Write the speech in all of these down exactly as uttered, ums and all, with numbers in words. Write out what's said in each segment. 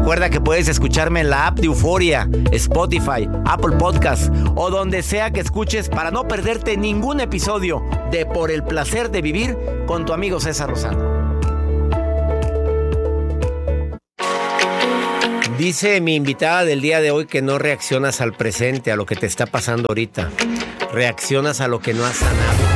Recuerda que puedes escucharme en la app de Euforia, Spotify, Apple Podcast o donde sea que escuches para no perderte ningún episodio de Por el Placer de Vivir con tu amigo César Lozano. Dice mi invitada del día de hoy que no reaccionas al presente, a lo que te está pasando ahorita. Reaccionas a lo que no has sanado.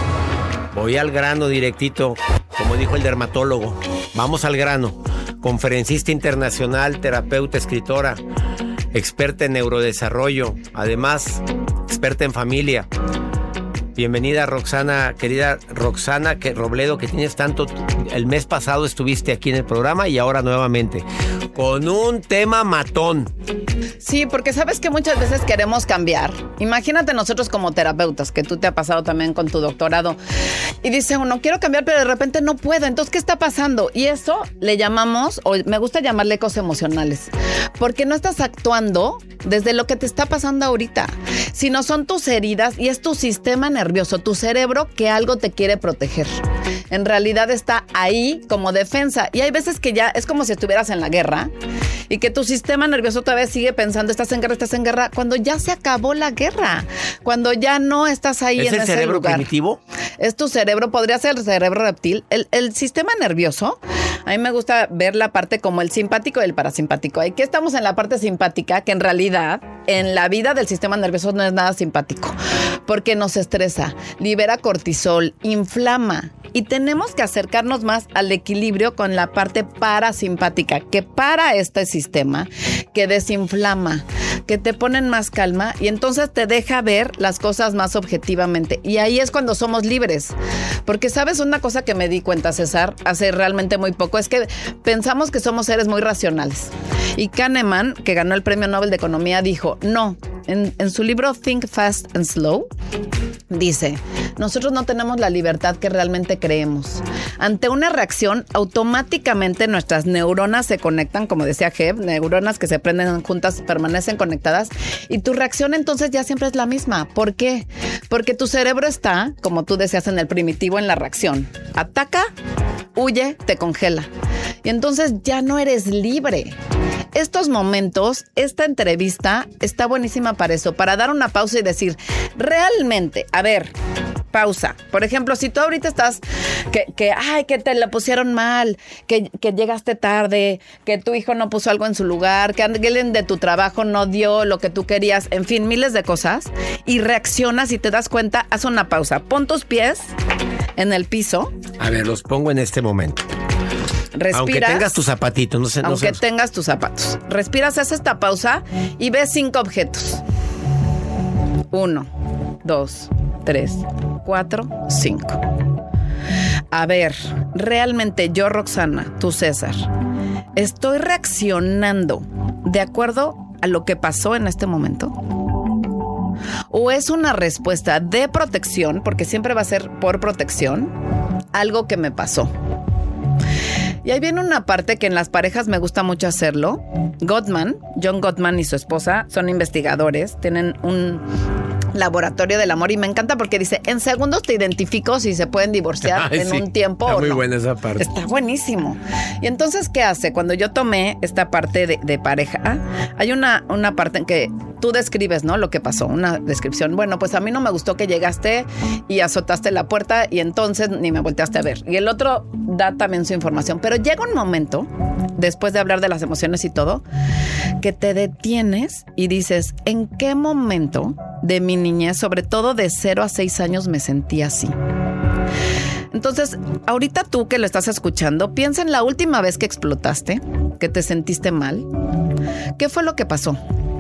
Voy al grano directito, como dijo el dermatólogo. Vamos al grano. Conferencista internacional, terapeuta, escritora, experta en neurodesarrollo, además experta en familia. Bienvenida, Roxana, querida Roxana que Robledo, que tienes tanto. El mes pasado estuviste aquí en el programa y ahora nuevamente con un tema matón. Sí, porque sabes que muchas veces queremos cambiar. Imagínate nosotros como terapeutas, que tú te ha pasado también con tu doctorado, y dice uno, quiero cambiar, pero de repente no puedo. Entonces, ¿qué está pasando? Y eso le llamamos, o me gusta llamarle ecos emocionales, porque no estás actuando desde lo que te está pasando ahorita, sino son tus heridas y es tu sistema nervioso, tu cerebro que algo te quiere proteger. En realidad está ahí como defensa. Y hay veces que ya es como si estuvieras en la guerra y que tu sistema nervioso todavía sigue pensando, estás en guerra, estás en guerra, cuando ya se acabó la guerra, cuando ya no estás ahí en ese lugar. ¿Es el cerebro primitivo? Es tu cerebro, podría ser el cerebro reptil. El, el sistema nervioso, a mí me gusta ver la parte como el simpático y el parasimpático. Aquí estamos en la parte simpática, que en realidad en la vida del sistema nervioso no es nada simpático, porque nos estresa, libera cortisol, inflama. Y tenemos que acercarnos más al equilibrio con la parte parasimpática, que para este sistema, que desinflama, que te pone en más calma y entonces te deja ver las cosas más objetivamente. Y ahí es cuando somos libres. Porque, ¿sabes una cosa que me di cuenta, César, hace realmente muy poco? Es que pensamos que somos seres muy racionales. Y Kahneman, que ganó el Premio Nobel de Economía, dijo, no, en, en su libro Think Fast and Slow, dice, nosotros no tenemos la libertad que realmente creemos. Ante una reacción, automáticamente nuestras neuronas se conectan, como decía Jeb, neuronas que se prenden juntas permanecen conectadas y tu reacción entonces ya siempre es la misma. ¿Por qué? Porque tu cerebro está, como tú decías, en el primitivo, en la reacción. Ataca, huye, te congela. Y entonces ya no eres libre. Estos momentos, esta entrevista está buenísima para eso, para dar una pausa y decir, realmente, a ver, pausa. Por ejemplo, si tú ahorita estás, que, que ay, que te la pusieron mal, que, que llegaste tarde, que tu hijo no puso algo en su lugar, que alguien de tu trabajo no dio lo que tú querías, en fin, miles de cosas, y reaccionas y te das cuenta, haz una pausa. Pon tus pies en el piso. A ver, los pongo en este momento. Respiras, aunque tengas tus zapatitos, no sé, no aunque sé. tengas tus zapatos. Respiras, haces esta pausa y ves cinco objetos. Uno, dos, tres, cuatro, cinco. A ver, realmente yo, Roxana, tú, César, ¿estoy reaccionando de acuerdo a lo que pasó en este momento? ¿O es una respuesta de protección, porque siempre va a ser por protección, algo que me pasó? Y ahí viene una parte que en las parejas me gusta mucho hacerlo. Gottman, John Gottman y su esposa son investigadores, tienen un laboratorio del amor y me encanta porque dice, en segundos te identifico si se pueden divorciar Ay, en sí. un tiempo Está o muy no. buena esa parte. Está buenísimo. Y entonces, ¿qué hace? Cuando yo tomé esta parte de, de pareja, hay una, una parte en que tú describes, ¿no? Lo que pasó, una descripción. Bueno, pues a mí no me gustó que llegaste y azotaste la puerta y entonces ni me volteaste a ver. Y el otro da también su información. Pero llega un momento, después de hablar de las emociones y todo, que te detienes y dices, ¿en qué momento de mi niñez, sobre todo de cero a seis años, me sentí así? Entonces, ahorita tú que lo estás escuchando, piensa en la última vez que explotaste, que te sentiste mal. ¿Qué fue lo que pasó?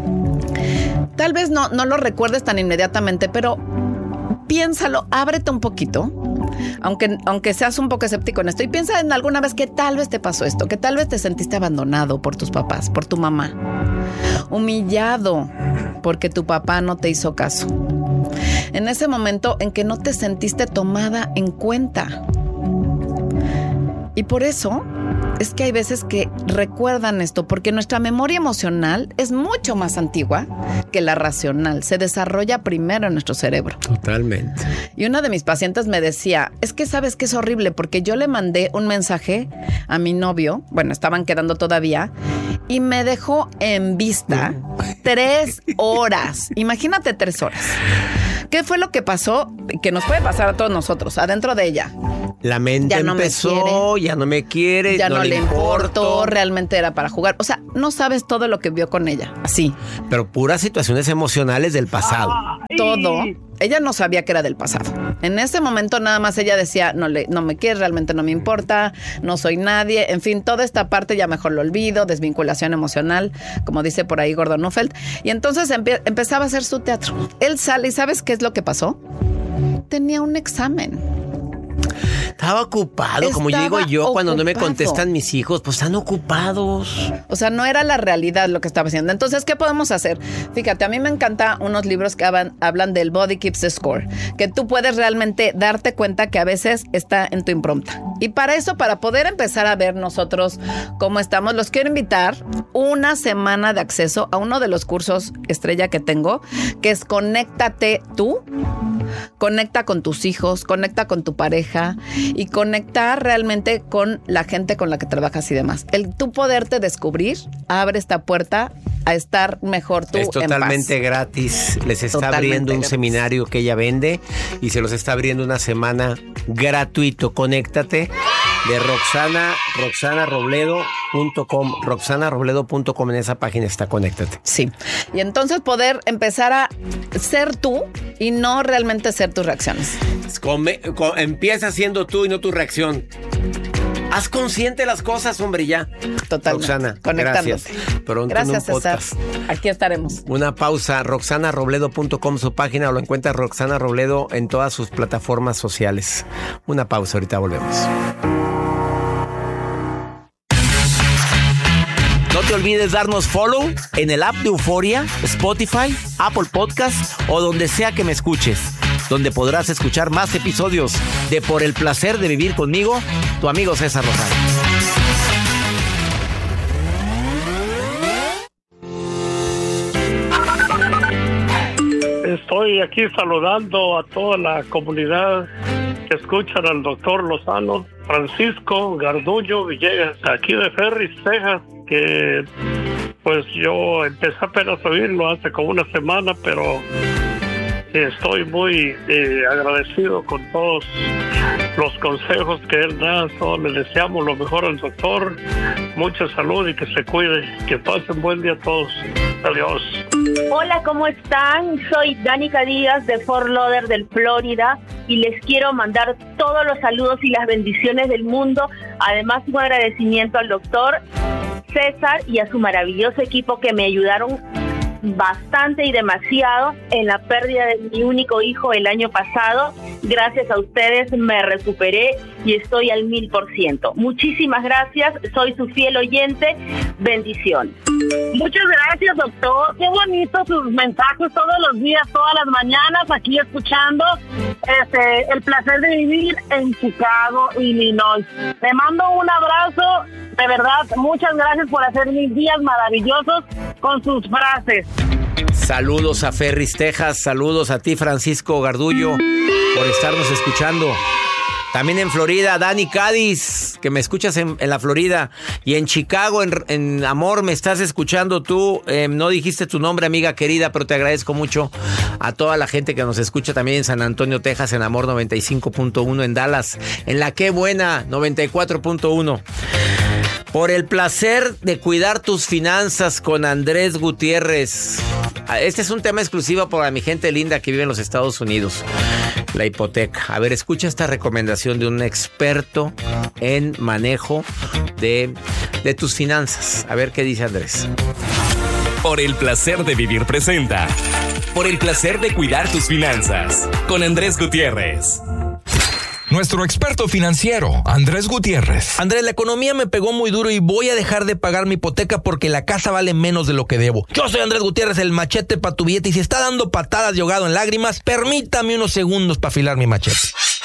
Tal vez no, no lo recuerdes tan inmediatamente, pero piénsalo, ábrete un poquito, aunque, aunque seas un poco escéptico en esto, y piensa en alguna vez que tal vez te pasó esto, que tal vez te sentiste abandonado por tus papás, por tu mamá, humillado porque tu papá no te hizo caso. En ese momento en que no te sentiste tomada en cuenta. Y por eso es que hay veces que recuerdan esto, porque nuestra memoria emocional es mucho más antigua que la racional. Se desarrolla primero en nuestro cerebro. Totalmente. Y una de mis pacientes me decía, es que sabes que es horrible, porque yo le mandé un mensaje a mi novio, bueno, estaban quedando todavía, y me dejó en vista tres horas. Imagínate tres horas. ¿Qué fue lo que pasó? Que nos puede pasar a todos nosotros, adentro de ella. La mente ya no empezó, me ya no me quiere, ya no, no le le importó. importó, realmente era para jugar. O sea, no sabes todo lo que vio con ella, así. Pero puras situaciones emocionales del pasado. Todo. Ella no sabía que era del pasado. En ese momento nada más ella decía, no, le, no me quiere, realmente no me importa, no soy nadie. En fin, toda esta parte ya mejor lo olvido, desvinculación emocional, como dice por ahí Gordon Neufeld. Y entonces empie- empezaba a hacer su teatro. Él sale y ¿sabes qué es lo que pasó? Tenía un examen. Estaba ocupado, como Estaba digo yo, cuando no me ocupado. contestan mis hijos, pues están ocupados. O sea, no era la realidad lo que estaba haciendo. Entonces, ¿qué podemos hacer? Fíjate, a mí me encantan unos libros que hablan, hablan del Body Keeps the Score, que tú puedes realmente darte cuenta que a veces está en tu impronta. Y para eso, para poder empezar a ver nosotros cómo estamos, los quiero invitar una semana de acceso a uno de los cursos estrella que tengo, que es Conéctate Tú. Conecta con tus hijos, conecta con tu pareja y conectar realmente con la gente con la que trabajas y demás. El tú poderte descubrir abre esta puerta a estar mejor tú en Es paz. totalmente gratis. Les está Totalmente abriendo un gratis. seminario que ella vende y se los está abriendo una semana gratuito. Conéctate de Roxana, roxana robledo punto com. roxana robledo punto com, en esa página está Conéctate. Sí. Y entonces poder empezar a ser tú y no realmente ser tus reacciones. Come, co- empieza siendo tú y no tu reacción. Haz consciente las cosas, hombre, ya. Totalmente. Roxana, Conectándote. gracias. Pronto Gracias, en un César. podcast. Aquí estaremos. Una pausa, roxana robledo punto com, su página, o lo encuentras Roxana Robledo en todas sus plataformas sociales. Una pausa, ahorita volvemos. No te olvides darnos follow en el app de Euforia, Spotify, Apple Podcast o donde sea que me escuches, donde podrás escuchar más episodios de Por el Placer de Vivir Conmigo, tu amigo César Lozano. Estoy aquí saludando a toda la comunidad que escuchan al doctor Lozano, Francisco Garduño Villegas, aquí de Ferris, Texas, que pues yo empecé apenas a oírlo hace como una semana, pero estoy muy eh, agradecido con todos los consejos que él da. So, le deseamos lo mejor al doctor, mucha salud y que se cuide. Que pasen buen día a todos. Adiós. Hola, ¿cómo están? Soy Danica Díaz de Fort Lauderdale, Florida, y les quiero mandar todos los saludos y las bendiciones del mundo. Además, un agradecimiento al doctor César y a su maravilloso equipo que me ayudaron bastante y demasiado en la pérdida de mi único hijo el año pasado. Gracias a ustedes me recuperé y estoy al mil por ciento. Muchísimas gracias, soy su fiel oyente. Bendiciones. Muchas gracias, doctor. Qué bonito sus mensajes todos los días, todas las mañanas, aquí escuchando este, el placer de vivir en Chicago, Illinois. Te mando un abrazo, de verdad, muchas gracias por hacer mis días maravillosos con sus frases. Saludos a Ferris, Texas. Saludos a ti, Francisco Gardullo, por estarnos escuchando. También en Florida, Dani Cádiz, que me escuchas en, en la Florida. Y en Chicago, en, en Amor, me estás escuchando tú. Eh, no dijiste tu nombre, amiga querida, pero te agradezco mucho. A toda la gente que nos escucha también en San Antonio, Texas, en Amor noventa y cinco punto uno. En Dallas, en La Qué Buena, noventa y cuatro punto uno. Por el placer de cuidar tus finanzas con Andrés Gutiérrez. Este es un tema exclusivo para mi gente linda que vive en los Estados Unidos. La hipoteca. A ver, escucha esta recomendación de un experto en manejo de, de tus finanzas. A ver qué dice Andrés. Por el placer de vivir presenta. Por el placer de cuidar tus finanzas. Con Andrés Gutiérrez. Nuestro experto financiero, Andrés Gutiérrez. Andrés, la economía me pegó muy duro y voy a dejar de pagar mi hipoteca porque la casa vale menos de lo que debo. Yo soy Andrés Gutiérrez, el machete para tu billete, y si está dando patadas y ahogado en lágrimas, permítame unos segundos para afilar mi machete.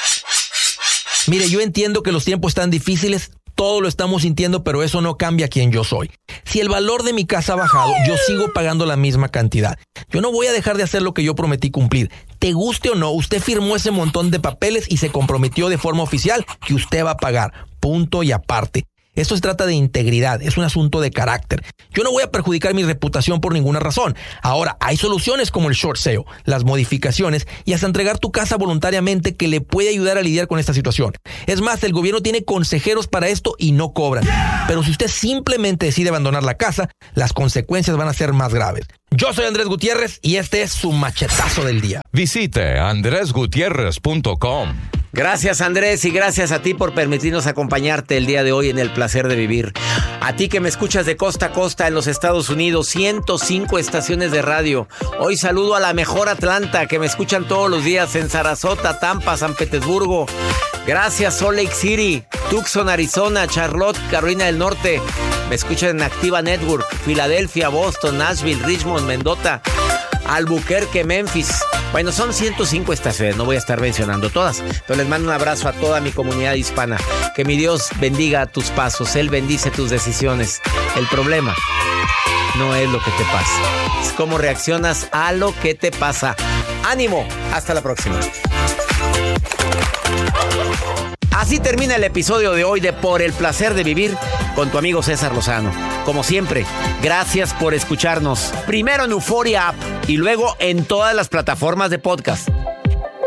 Mire, yo entiendo que los tiempos están difíciles, todos lo estamos sintiendo, pero eso no cambia quién yo soy. Si el valor de mi casa ha bajado, yo sigo pagando la misma cantidad. Yo no voy a dejar de hacer lo que yo prometí cumplir. Te guste o no, usted firmó ese montón de papeles y se comprometió de forma oficial que usted va a pagar. Punto y aparte. Esto se trata de integridad, es un asunto de carácter. Yo no voy a perjudicar mi reputación por ninguna razón. Ahora, hay soluciones como el short sale, las modificaciones y hasta entregar tu casa voluntariamente que le puede ayudar a lidiar con esta situación. Es más, el gobierno tiene consejeros para esto y no cobran. Pero si usted simplemente decide abandonar la casa, las consecuencias van a ser más graves. Yo soy Andrés Gutiérrez y este es su machetazo del día. Visite andres gutierrez punto com. Gracias, Andrés, y gracias a ti por permitirnos acompañarte el día de hoy en El Placer de Vivir. A ti que me escuchas de costa a costa en los Estados Unidos, ciento cinco estaciones de radio. Hoy saludo a la mejor Atlanta, que me escuchan todos los días en Sarasota, Tampa, San Petersburgo. Gracias, Salt Lake City, Tucson, Arizona, Charlotte, Carolina del Norte. Me escuchan en Activa Network, Filadelfia, Boston, Nashville, Richmond, Mendota, Albuquerque, Memphis. Bueno, son ciento cinco estaciones, no voy a estar mencionando todas, pero les mando un abrazo a toda mi comunidad hispana. Que mi Dios bendiga tus pasos, Él bendice tus decisiones. El problema no es lo que te pasa, es cómo reaccionas a lo que te pasa. ¡Ánimo! Hasta la próxima. Así termina el episodio de hoy de Por el Placer de Vivir con tu amigo César Lozano. Como siempre, gracias por escucharnos. Primero en Euforia App y luego en todas las plataformas de podcast.